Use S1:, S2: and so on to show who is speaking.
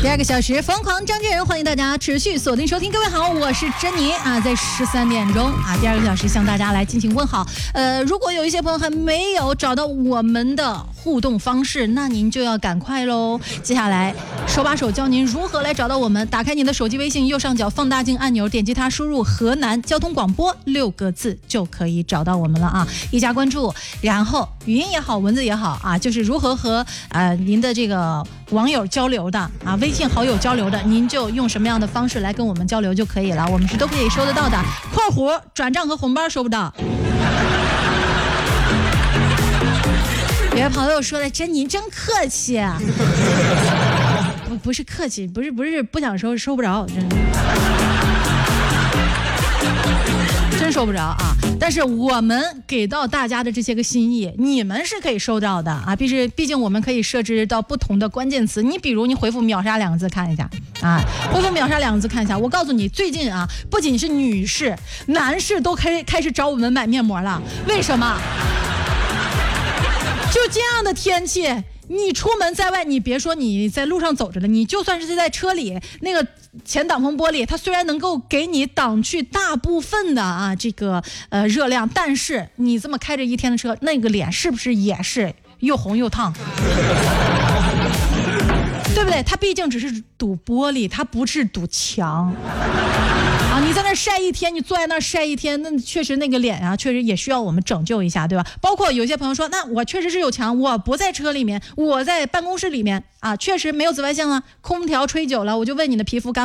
S1: 2个小时疯狂张真人，欢迎大家持续锁定收听。各位好，我是珍妮啊，在13点钟啊，第2个小时向大家来进行问好。如果有一些朋友还没有找到我们的互动方式，那您就要赶快喽。接下来手把手教您如何来找到我们。打开您的手机微信右上角放大镜按钮，点击它，输入河南交通广播6个字就可以找到我们了啊！一加关注，然后语音也好，文字也好啊，就是如何和您的这个网友交流的啊，微信好友交流的，您就用什么样的方式来跟我们交流就可以了，我们是都可以收得到的。括弧转账和红包收不到。有位朋友说的，珍妮真客气啊。不是客气，不是不想收不着，真收不着啊！但是我们给到大家的这些个心意，你们是可以收到的啊！毕竟我们可以设置到不同的关键词。你比如你回复秒杀2个字看一下啊，回复秒杀2个字看一下。我告诉你，最近啊，不仅是女士，男士都开始找我们买面膜了。为什么？就这样的天气。你出门在外，你别说你在路上走着了，你就算是在车里，那个前挡风玻璃，它虽然能够给你挡去大部分的这个热量，但是你这么开着一天的车，那个脸是不是也是又红又烫？对不对？它毕竟只是堵玻璃，它不是堵墙啊！你在那晒一天，你坐在那晒一天，那确实那个脸啊，确实也需要我们拯救一下，对吧？包括有些朋友说，那我确实是有墙，我不在车里面，我在办公室里面啊，确实没有紫外线啊，空调吹久了，我就问你的皮肤干